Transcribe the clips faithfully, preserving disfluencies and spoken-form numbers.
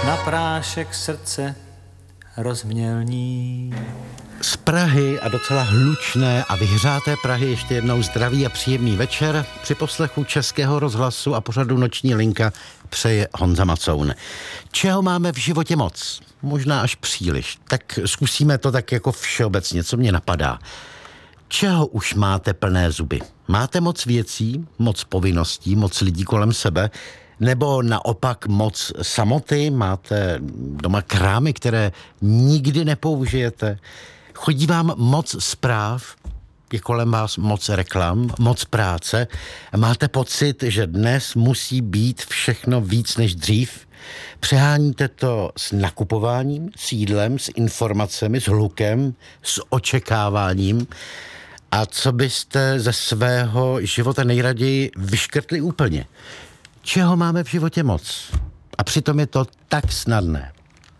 na prášek srdce rozmělní. Z Prahy a docela hlučné a vyhřáté Prahy ještě jednou zdraví a příjemný večer. Při poslechu Českého rozhlasu a pořadu Noční linka přeje Honza Macoun. Čeho máme v životě moc? Možná až příliš. Tak zkusíme to tak jako všeobecně, co mě napadá. Čeho už máte plné zuby? Máte moc věcí, moc povinností, moc lidí kolem sebe? Nebo naopak moc samoty? Máte doma krámy, které nikdy nepoužijete? Chodí vám moc zpráv? Je kolem vás moc reklam, moc práce? Máte pocit, že dnes musí být všechno víc než dřív? Přeháníte to s nakupováním, s jídlem, s informacemi, s hlukem, s očekáváním? A co byste ze svého života nejraději vyškrtli úplně? Čeho máme v životě moc? A přitom je to tak snadné.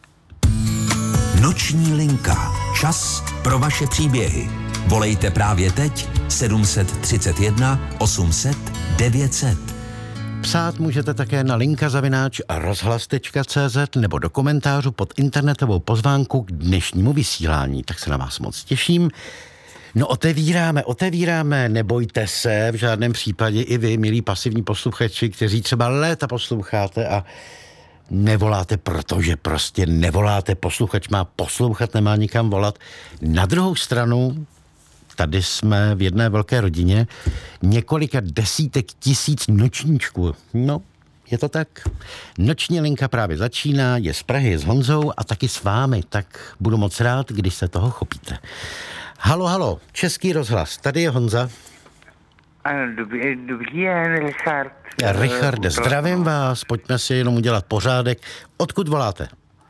Noční linka. Čas pro vaše příběhy. Volejte právě teď sedm set třicet jedna osm set devět set. Psát můžete také na linka zavináč rozhlas tečka cé zet nebo do komentářů pod internetovou pozvánku k dnešnímu vysílání. Tak se na vás moc těším. No otevíráme, otevíráme, nebojte se, v žádném případě i vy, milí pasivní posluchači, kteří třeba léta posloucháte a nevoláte, protože prostě nevoláte, posluchač má poslouchat, nemá nikam volat. Na druhou stranu, tady jsme v jedné velké rodině, několika desítek tisíc nočníčků. No, je to tak. Noční linka právě začíná, je z Prahy, je s Honzou a taky s vámi, tak budu moc rád, když se toho chopíte. Halo, halo, Český rozhlas, tady je Honza. Ano, dobrý, dobrý den, Richard. Richarde, zdravím vás, pojďme si jenom udělat pořádek. Odkud voláte?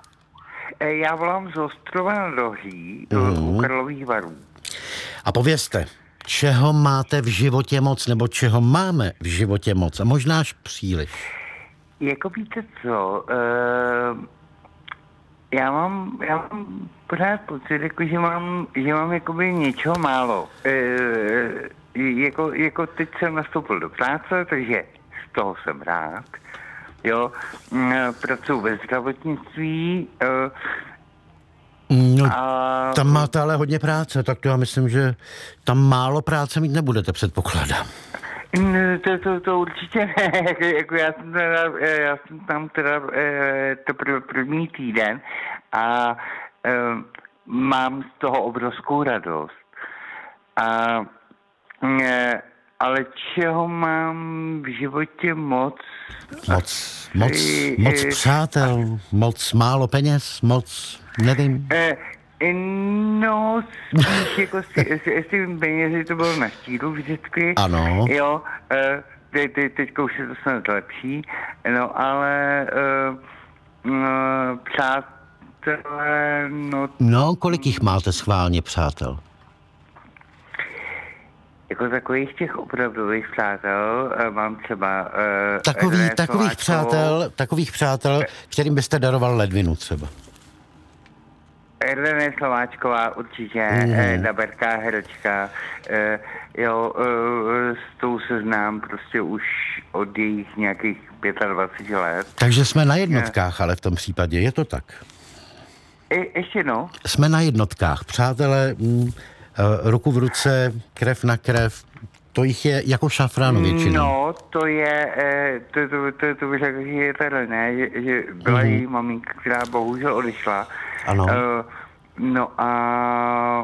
Já volám z Ostrova nad Ohří, do Mm. Karlových Varů. A povězte, čeho máte v životě moc, nebo čeho máme v životě moc, a možná až příliš? Jako víte co, uh, já mám, já mám pořád pocit, jako, že mám, že mám jakoby něčeho málo. Uh, jako, jako teď jsem nastoupil do práce, takže z toho jsem rád. Jo, uh, pracuji ve zdravotnictví. Uh, No, a... tam máte ale hodně práce, tak to já myslím, že tam málo práce mít nebudete, předpokládám. No, to, to, to určitě ne. jako, jako já, jsem teda, já jsem tam teda e, to pr- první týden a e, mám z toho obrovskou radost. A, e, ale čeho mám v životě moc? Moc, moc, moc přátel, moc málo peněz, moc, nevím. E, No, spíš jako s, s, s tím penězi to bylo na štíru vždycky. Ano. Jo, e, te, te, teďka už je to snad lepší, no ale e, no, přátelé, no... No, kolik jich máte schválně, přátel? Jako takových těch opravdových přátel e, mám třeba... E, Takový, René takových Slováčkovou. přátel, takových přátel, kterým byste daroval ledvinu třeba. René Slováčková určitě, Mhm. eh, daberská herečka, eh, jo, eh, s tou se znám prostě už od jejich nějakých dvacet pět let. Takže jsme na jednotkách, ale v tom případě je to tak. Je, ještě no? Jsme na jednotkách, přátelé, mm, eh, ruku v ruce, krev na krev, to jich je jako šafránu většinou. No, to je, eh, to, to, to, to bych řekl, že je ta René, že, že byla Mhm. její maminka, která bohužel odešla. Ano. Eh, no a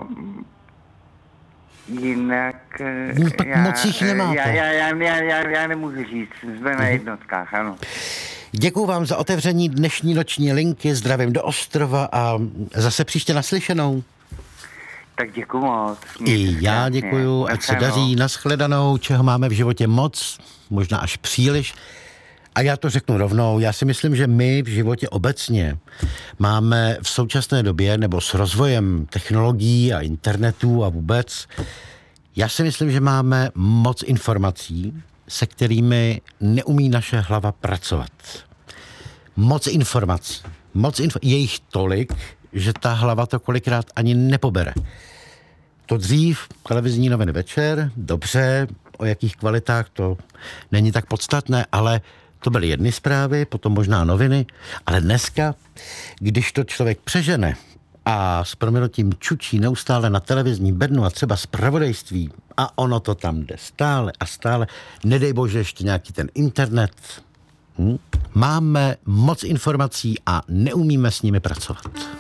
jinak... eh, No, tak moc jich nemáte. Já, já, já, já, já, já nemůžu říct, jsme na jednotkách, ano. Děkuju vám za otevření dnešní noční linky, zdravím do Ostrova a zase příště naslyšenou. Tak děkuju moc. I já děkuju, ať se daří, nashledanou, čeho máme v životě moc, možná až příliš. A já to řeknu rovnou, já si myslím, že my v životě obecně máme v současné době, nebo s rozvojem technologií a internetu a vůbec, já si myslím, že máme moc informací, se kterými neumí naše hlava pracovat. Moc informací. Moc info- je jich tolik, že ta hlava to kolikrát ani nepobere. To dřív, televizní noviny večer, dobře, o jakých kvalitách to není tak podstatné, ale To byly jedny zprávy, potom možná noviny, ale dneska, když to člověk přežene a s proměnutím čučí neustále na televizní bednu a třeba zpravodajství a ono to tam jde stále a stále, nedej bože ještě nějaký ten internet. Hm? Máme moc informací a neumíme s nimi pracovat.